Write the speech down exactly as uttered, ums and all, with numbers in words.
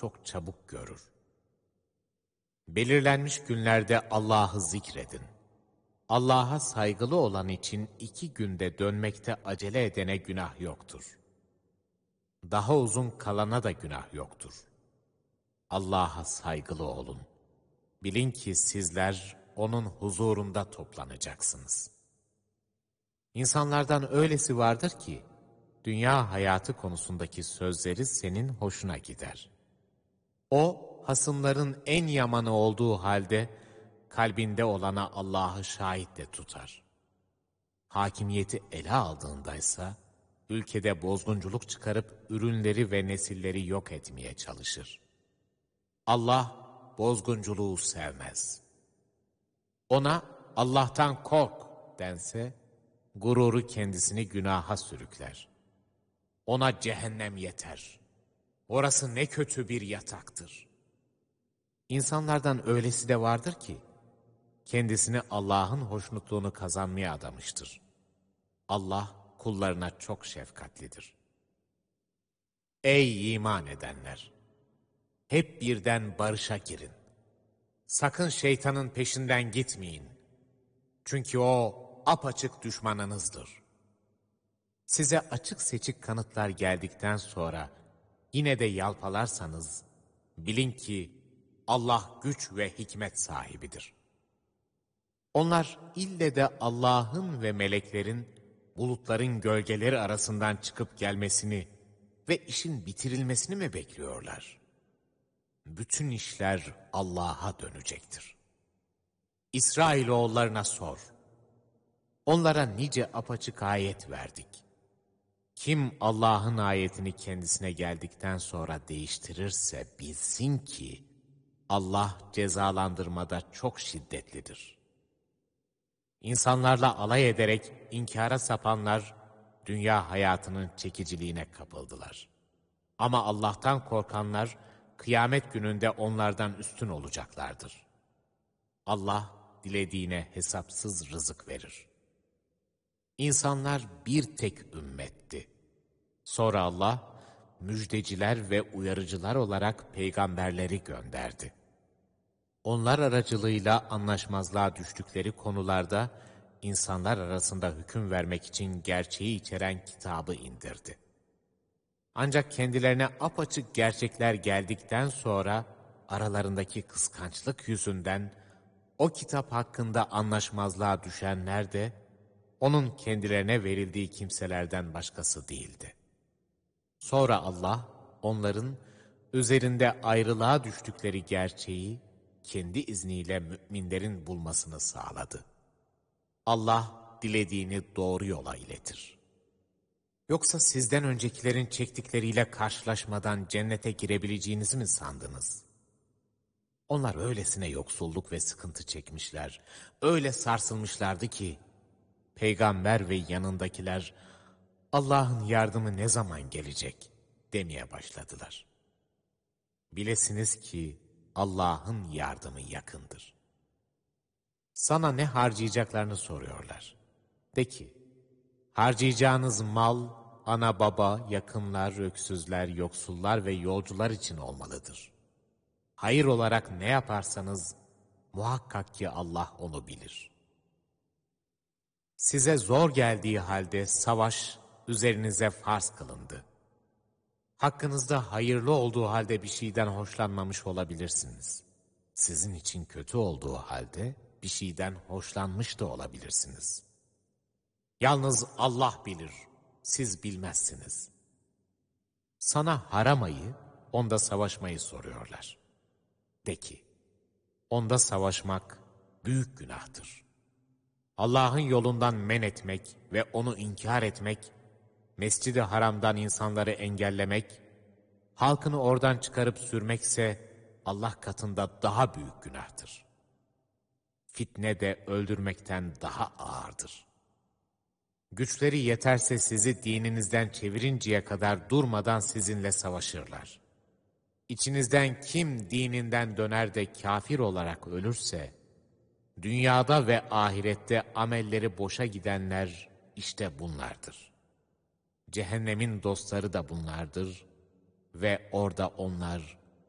çok çabuk görür. Belirlenmiş günlerde Allah'ı zikredin. Allah'a saygılı olan için iki günde dönmekte acele edene günah yoktur. Daha uzun kalana da günah yoktur. Allah'a saygılı olun. Bilin ki sizler onun huzurunda toplanacaksınız. İnsanlardan öylesi vardır ki, dünya hayatı konusundaki sözleri senin hoşuna gider. O, hasımların en yamanı olduğu halde, kalbinde olana Allah'ı şahit de tutar. Hakimiyeti ele aldığındaysa, ülkede bozgunculuk çıkarıp ürünleri ve nesilleri yok etmeye çalışır. Allah bozgunculuğu sevmez. Ona Allah'tan kork dense, gururu kendisini günaha sürükler. Ona cehennem yeter. Orası ne kötü bir yataktır. İnsanlardan öylesi de vardır ki, kendisini Allah'ın hoşnutluğunu kazanmaya adamıştır. Allah kullarına çok şefkatlidir. Ey iman edenler! Hep birden barışa girin. Sakın şeytanın peşinden gitmeyin. Çünkü o apaçık düşmanınızdır. Size açık seçik kanıtlar geldikten sonra yine de yalpalarsanız, bilin ki Allah güç ve hikmet sahibidir. Onlar ille de Allah'ın ve meleklerin bulutların gölgeleri arasından çıkıp gelmesini ve işin bitirilmesini mi bekliyorlar? Bütün işler Allah'a dönecektir. İsrailoğullarına sor. Onlara nice apaçık ayet verdik. Kim Allah'ın ayetini kendisine geldikten sonra değiştirirse bilsin ki Allah cezalandırmada çok şiddetlidir. İnsanlarla alay ederek inkara sapanlar dünya hayatının çekiciliğine kapıldılar. Ama Allah'tan korkanlar kıyamet gününde onlardan üstün olacaklardır. Allah dilediğine hesapsız rızık verir. İnsanlar bir tek ümmetti. Sonra Allah müjdeciler ve uyarıcılar olarak peygamberleri gönderdi. Onlar aracılığıyla anlaşmazlığa düştükleri konularda insanlar arasında hüküm vermek için gerçeği içeren kitabı indirdi. Ancak kendilerine apaçık gerçekler geldikten sonra aralarındaki kıskançlık yüzünden o kitap hakkında anlaşmazlığa düşenler de onun kendilerine verildiği kimselerden başkası değildi. Sonra Allah onların üzerinde ayrılığa düştükleri gerçeği kendi izniyle müminlerin bulmasını sağladı. Allah dilediğini doğru yola iletir. Yoksa sizden öncekilerin çektikleriyle karşılaşmadan cennete girebileceğinizi mi sandınız? Onlar öylesine yoksulluk ve sıkıntı çekmişler, öyle sarsılmışlardı ki, peygamber ve yanındakiler, Allah'ın yardımı ne zaman gelecek demeye başladılar. Bilesiniz ki Allah'ın yardımı yakındır. Sana ne harcayacaklarını soruyorlar. De ki, harcayacağınız mal, ana baba, yakınlar, öksüzler, yoksullar ve yolcular için olmalıdır. Hayır olarak ne yaparsanız, muhakkak ki Allah onu bilir. Size zor geldiği halde savaş üzerinize farz kılındı. Hakkınızda hayırlı olduğu halde bir şeyden hoşlanmamış olabilirsiniz. Sizin için kötü olduğu halde bir şeyden hoşlanmış da olabilirsiniz. Yalnız Allah bilir, siz bilmezsiniz. Sana haramayı, onda savaşmayı soruyorlar. De ki, onda savaşmak büyük günahtır. Allah'ın yolundan men etmek ve onu inkar etmek, Mescid-i Haram'dan insanları engellemek, halkını oradan çıkarıp sürmekse Allah katında daha büyük günahtır. Fitne de öldürmekten daha ağırdır. Güçleri yeterse sizi dininizden çevirinceye kadar durmadan sizinle savaşırlar. İçinizden kim dininden döner de kafir olarak ölürse, dünyada ve ahirette amelleri boşa gidenler işte bunlardır. Cehennemin dostları da bunlardır ve orada onlar